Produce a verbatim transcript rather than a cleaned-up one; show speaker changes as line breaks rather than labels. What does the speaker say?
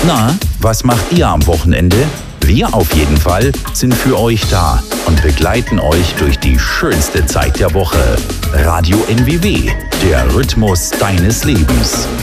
Na, was macht ihr am Wochenende? Wir auf jeden Fall sind für euch da und begleiten euch durch die schönste Zeit der Woche. Radio N W W, der Rhythmus deines Lebens.